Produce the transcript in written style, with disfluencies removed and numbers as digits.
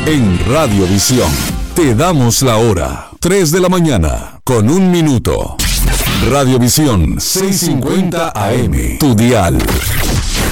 En Radiovisión te damos la hora. 3 de la mañana, con 1 minuto. Radiovisión 650 AM, tu dial.